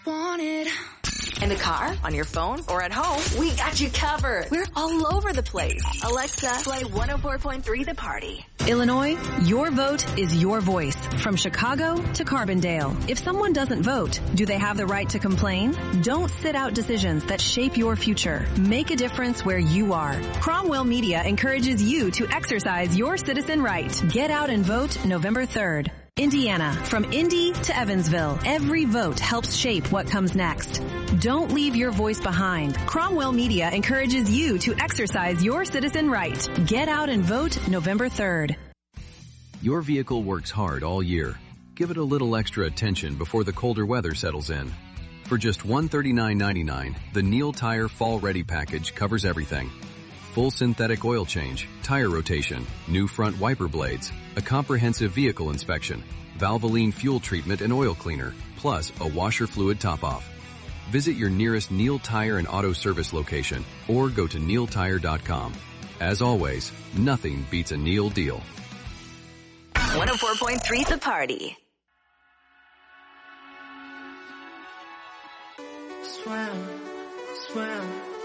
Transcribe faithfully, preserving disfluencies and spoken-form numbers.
Want it. In the car, on your phone, or at home, we got you covered. We're all over the place. Alexa, play one oh four point three The Party. Illinois, your vote is your voice. From Chicago to Carbondale. If someone doesn't vote, do they have the right to complain? Don't sit out decisions that shape your future. Make a difference where you are. Cromwell Media encourages you to exercise your citizen right. Get out and vote November third. Indiana, from Indy to Evansville, every vote helps shape what comes next. Don't leave your voice behind. Cromwell Media encourages you to exercise your citizen right. Get out and vote November third. Your vehicle works hard all year. Give it a little extra attention before the colder weather settles in. For just one hundred thirty-nine ninety-nine, the Neil Tire Fall Ready package covers everything. Full synthetic oil change, tire rotation, new front wiper blades, a comprehensive vehicle inspection, Valvoline fuel treatment and oil cleaner, plus a washer fluid top-off. Visit your nearest Neil Tire and Auto Service location or go to neil tire dot com. As always, nothing beats a Neil deal. one oh four point three The Party. Swim, swim.